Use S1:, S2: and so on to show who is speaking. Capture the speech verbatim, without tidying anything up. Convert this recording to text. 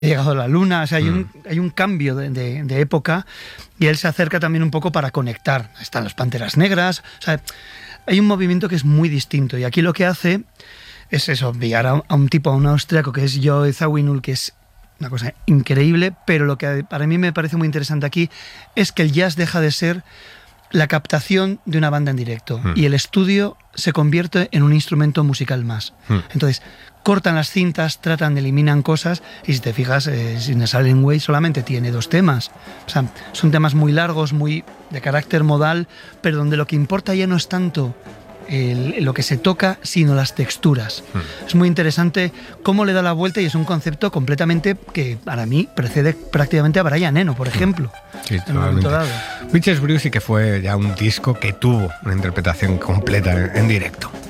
S1: ha llegado la luna, o sea, hay, mm. un, hay un cambio de, de, de época y él se acerca también un poco para conectar. Están las Panteras Negras, o sea, hay un movimiento que es muy distinto y aquí lo que hace es eso, enviar a, a un tipo, a un austriaco que es Joe Zawinul, que es una cosa increíble, pero lo que para mí me parece muy interesante aquí es que el jazz deja de ser la captación de una banda en directo mm. y el estudio se convierte en un instrumento musical más. Mm. Entonces, cortan las cintas, tratan de eliminar cosas y si te fijas, eh, In a Silent Way solamente tiene dos temas. O sea, son temas muy largos, muy de carácter modal, pero donde lo que importa ya no es tanto El, lo que se toca, sino las texturas. Hmm. Es muy interesante cómo le da la vuelta y es un concepto completamente que para mí precede prácticamente a Brian Eno, por ejemplo.
S2: Sí, en un momento dado. Witch's Brew sí que fue ya un disco que tuvo una interpretación completa en, en directo.